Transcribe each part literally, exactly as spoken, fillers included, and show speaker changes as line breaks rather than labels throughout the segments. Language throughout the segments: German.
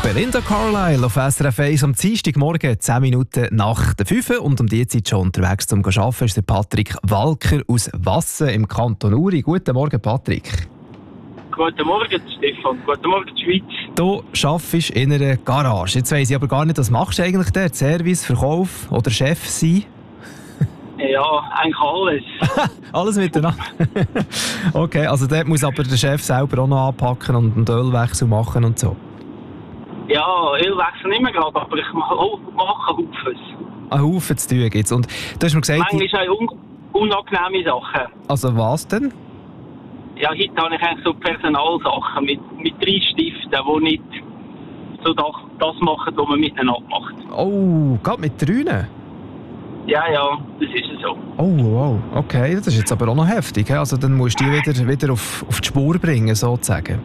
Belinda Carlisle auf S R F eins am Dienstagmorgen, zehn Minuten nach der fünf. Und um die Zeit schon unterwegs zum Arbeiten ist der Patrick Walker aus Wassen im Kanton Uri. Guten Morgen, Patrick.
Guten Morgen, Stefan. Guten Morgen, Schweiz.
Du arbeitest in einer Garage. Jetzt weiss ich aber gar nicht, was machst du eigentlich dort? Service, Verkauf oder Chef sein?
Ja, eigentlich alles.
Alles miteinander? Okay, also dort muss aber der Chef selber auch noch anpacken und einen Ölwechsel machen und so?
Ja, Ölwechsel nicht mehr gerade, aber ich mache Haufen.
Ein Haufen zu tun gibt's. Und du hast mir gesagt...
Manchmal auch un unangenehme Sachen.
Also was denn?
Ja, heute habe ich eigentlich so Personalsachen mit, mit drei Stiften, die nicht so das, das machen, was man miteinander macht.
Oh, gerade mit drei?
Ja, ja, das ist so.
Oh, wow, okay, das ist jetzt aber auch noch heftig. Also dann musst du die wieder, wieder auf, auf die Spur bringen, sozusagen.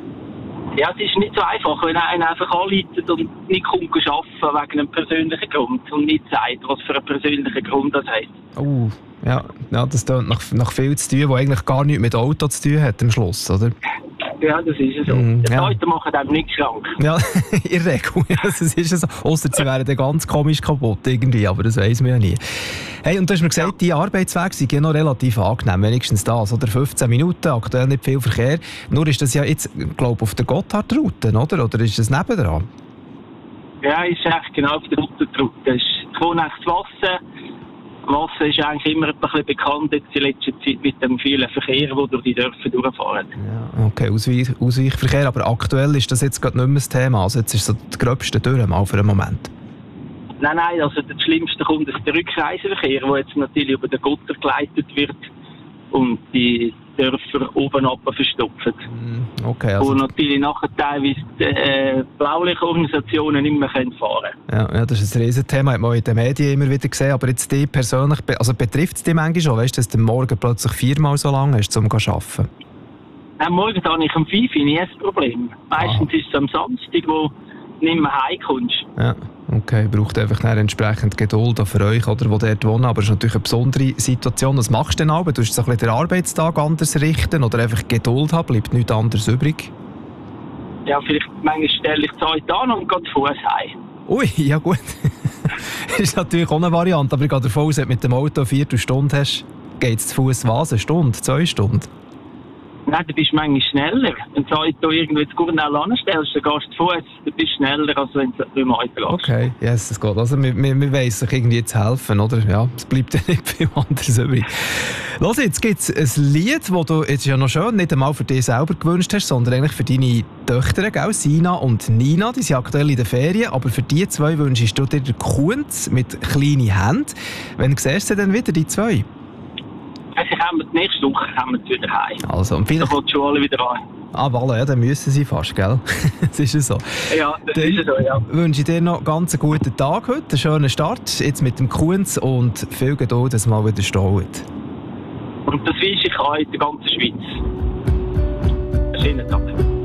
Ja, es ist nicht so einfach, wenn einer einfach anleitet und nicht kommt arbeiten wegen einem persönlichen Grund und nicht sagt, was für einen persönlichen Grund das hat.
Oh, ja, ja das klingt nach, nach viel zu tun, was eigentlich gar nichts mit Auto zu tun hat am Schluss, oder?
Ja, das ist so.
Mm,
die
ja.
Leute machen einem nicht krank.
Ja, in der Regel, ja, das ist so. Ausser sie wären dann ganz komisch kaputt irgendwie, aber das weiss man ja nie. Hey, und du hast mir gesagt, die Arbeitswege sind ja noch relativ angenehm, wenigstens das, oder? fünfzehn Minuten, aktuell nicht viel Verkehr. Nur ist das ja jetzt, glaube ich, auf der Gotthardroute, oder? Oder ist das nebendran?
Ja, ist echt genau auf der Route. Ich wohne echt zu Wassen. Wassen ist eigentlich immer ein bisschen bekannt jetzt in letzter Zeit mit dem vielen Verkehr, der durch die Dörfer durchfahren.
Ja, okay, Ausweich, Ausweichverkehr, aber aktuell ist das jetzt gerade nicht mehr das Thema. Also jetzt ist so das Gröbste durch mal für einen Moment. Nein,
nein, also das Schlimmste kommt aus der Rückreiseverkehr, der jetzt natürlich über den Gotter geleitet wird und die Dörfer oben ab verstopfen.
Okay, also...
Wo natürlich nachher teilweise die äh, Blaulichtorganisationen nicht mehr fahren können.
Ja, ja, das ist ein Riesenthema, hat man in den Medien immer wieder gesehen. Aber jetzt dich persönlich, also betrifft es dich manchmal schon, weißt du, dass du morgen plötzlich viermal so lange hast, um zu arbeiten?
Nein, morgen habe ich um fünf Uhr nie ein Problem. Meistens ah. ist es am Samstag, wo du nicht mehr heimkommst.
Ja, okay. Braucht einfach entsprechend Geduld auch für euch, oder, die dort wohnen. Aber es ist natürlich eine besondere Situation. Was machst du denn aber? Du musst so ein bisschen den Arbeitstag anders richten oder einfach Geduld haben? Bleibt nichts anderes übrig?
Ja, vielleicht manchmal stelle ich Zeit an und gehe zu Fuß heim.
Ui, ja gut. Das ist natürlich auch eine Variante. Aber ich gehe davon aus, wenn du mit dem Auto eine Viertelstunde hast, geht es zu Fuß was? Eine Stunde? Zwei Stunden?
Nein, du bist manchmal schneller. Wenn du Auto irgendwie zu Gurnell anstellst, dann gehst du zu Fuß, du bist schneller, als wenn du beim Auto lässt. Okay, yes, das geht. Also wir, wir, wir weiss sich irgendwie zu helfen, oder? Ja, es bleibt ja nicht viel anderes übrig. Los, jetzt gibt es ein Lied, das du jetzt ja noch schön nicht einmal für dich selber gewünscht hast, sondern eigentlich für deine Töchter, gell? Sina und Nina. Die sind aktuell in den Ferien, aber für die zwei wünschst du dir den Kunz mit kleinen Händen. Wann siehst du denn wieder, die zwei? Also kommen die nächste Woche kommen wir wieder heim.
Also, und vielleicht...
Dann kommt die Schule wieder an.
Ah, voilà, ja, dann müssen sie fast, gell? Das ist ja so.
Ja, das
dann
ist so, ja.
Wünsche ich dir noch ganz einen guten Tag heute, einen schönen Start, jetzt mit dem Kunz und viel Geduld, dass es mal wieder staut.
Und das wünsche ich auch in der ganzen Schweiz. Einen schönen Tag.